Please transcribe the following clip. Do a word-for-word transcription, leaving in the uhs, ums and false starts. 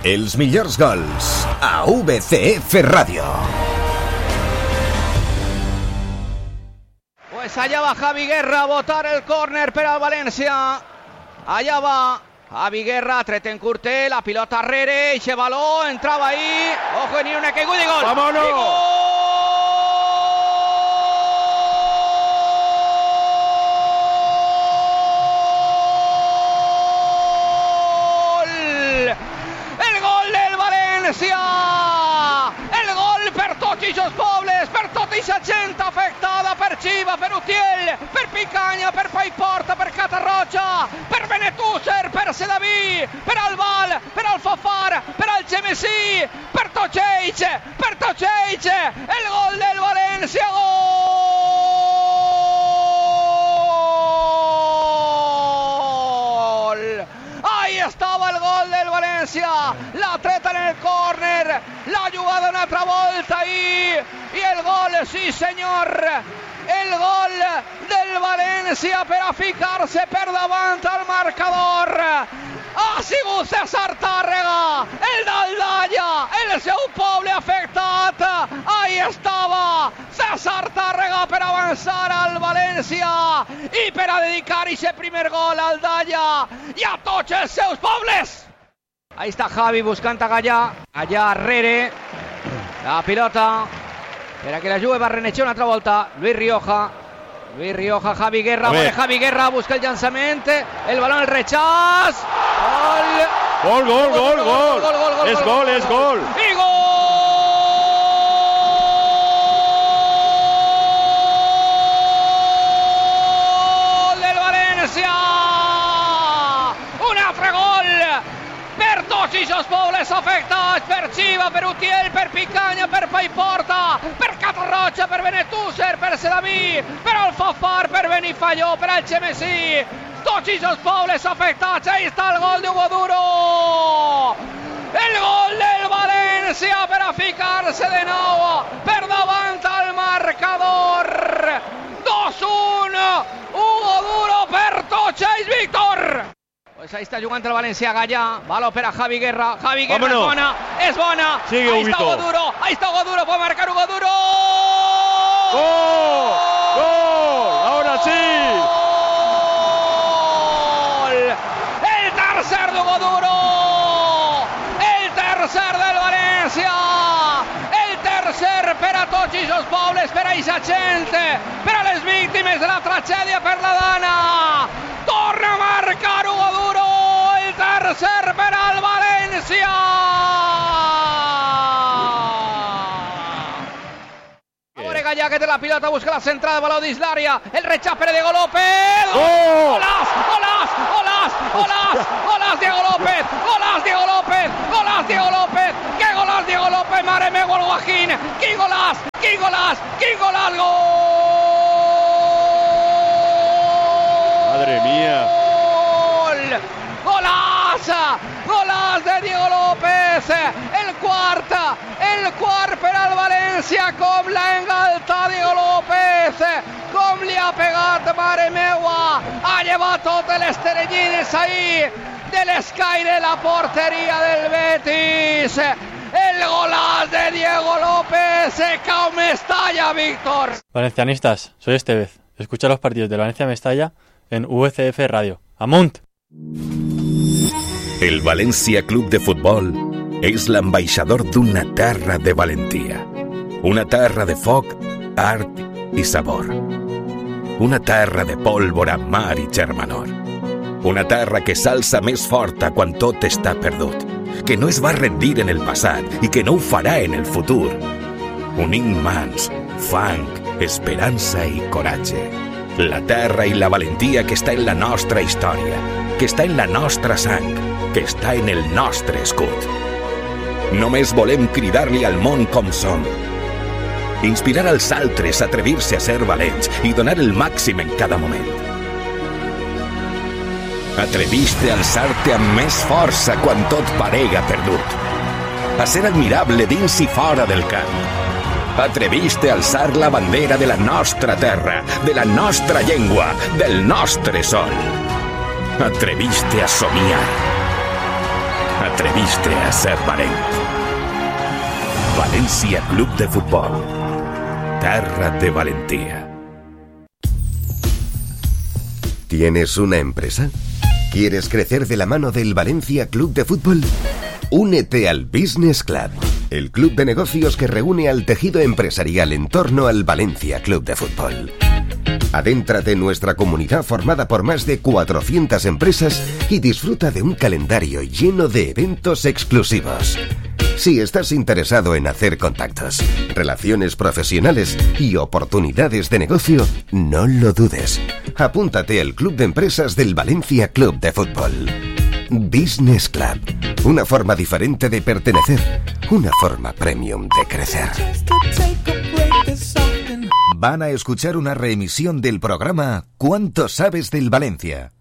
Els millors gols a V C F Radio. Pues allá va Javi Guerra a botar el córner per al València. Allá va Javi Guerra, treten curte, la pilota Rere, eixe baló, entrava ahí. Ojo, ni una que gol, gol. ¡Vámonos! ¡Y gol! El gol del València! El gol per tots eixos pobles, per tota eixa gent afectada per Xiva, per Utiel, per Picanya, per Paiporta, per Catarroja, per Benetúser, per Sedaví, per Albal, per Alfafar, per Algemesí, per tots ells, per tots ells, el gol del València, gol! Ahí estaba el gol del València, la treta en el córner, la jugada una altra volta ahí, y el gol, sí senyor, el gol del València per a ficar-se per davant al marcador. Ha sigut César Tàrrega, el d'Aldalla, el seu poble afectat. Ahí estava César Tàrrega per avançar al València i per a dedicar aquest primer gol a Aldalla i a tots els seus pobles. Ahí está Javi buscant a Gallà, allà Rere, la pilota per a que la Juve va renejar una altra volta. Luis Rioja, Luis Rioja, Javi Guerra, vale, Javi Guerra busca el llançament, el balón, el rechaç, gol, gol, gol, gol, gol, gol, es gol, es gol, y gol del València, un altre gol per tots aquests pobles afectats, per Xiva, per Utiel, per Picanya, per Paiporta, per Catarroja, per Benetúser, per Sedaví, per Alfafar, per Benifalló, per Algemesí, tots aquests pobles afectats. Ahí està el gol d'Hugo Duro, el gol del València per a ficar-se de nou per davant al marcador. dos un, Hugo Duro per tots ells, Víctor. Pues ahí está jugando el València, Gallà, baló per a Javi Guerra, Javi Guerra, Vámonos. es bona, es bona, sigue, ahí Huguito. está Hugo Duro, ahí está Hugo Duro, puede marcar Hugo Duro. ¡Gol! ¡Gol! ¡Ahora sí! ¡Gol! El tercer de Hugo Duro, el tercer del València, el tercer per a tots aquests pobles, per a aquesta gent, per a les víctimes de la tragèdia per la Dana. Torna a marcar Hugo Duro, el tercer per al València. Ahora Gallà que té la pilota, busca la centrada, baló dins l'àrea, el rechaç per a Diego López. ¡Gol! ¡Golàs! ¡Golàs! ¡Golàs! ¡Golàs! ¡Golàs Diego López! ¡Golàs Diego López! ¡Golàs Diego López! ¡Qué golàs Diego López! ¡Mare meva, el Guajín! ¡Quin golàs! ¡Quin golàs! ¡Quin golàs! ¡Gol! Madre mía. Gol! Golàs! Golàs de Diego López! El quart! El quart per al València! Com l'ha engaltat Diego López! Com li ha pegat, mare meua! Ha llevat totes les terellines ahí de l'escaire de la porteria del Betis! El golàs de Diego López! ¡Cau Mestalla, Víctor! Valencianistas, soy Estevez. Escucha los partidos del Valencia Mestalla en V C F Radio. ¡Amunt! El València Club de Futbol és l'ambaixador d'una terra de valentia. Una terra de foc, art i sabor. Una terra de pólvora, mar i germanor. Una terra que s'alça més forta quan tot està perdut, que no es va rendir en el passat i que no ho farà en el futur. Unint mans, fang, esperança i coratge. La terra i la valentia que està en la nostra història, que està en la nostra sang, que està en el nostre escut. Només volem cridar-li al món com som. Inspirar als altres a atrevir-se a ser valents i donar el màxim en cada moment. Atreviste a alçar-te amb més força quan tot parega perdut. A ser admirable dins i fora del camp. Atreviste a alçar la bandera de la nostra terra, de la nostra llengua, del nostre sol. Atreviste a somiar. atreviste a ser valent. Valencia Club de Fútbol. Terra de valentía. ¿Tienes una empresa? ¿Quieres crecer de la mano del Valencia Club de Fútbol? Únete al Business Club, el club de negocios que reúne al tejido empresarial en torno al Valencia Club de Fútbol. Adéntrate en nuestra comunidad formada por más de cuatrocientas empresas y disfruta de un calendario lleno de eventos exclusivos. Si estás interesado en hacer contactos, relaciones profesionales y oportunidades de negocio, no lo dudes. Apúntate al Club de Empresas del Valencia Club de Fútbol. Business Club. Una forma diferente de pertenecer. Una forma premium de crecer. Van a escuchar una reemisión del programa ¿Cuánto sabes del Valencia?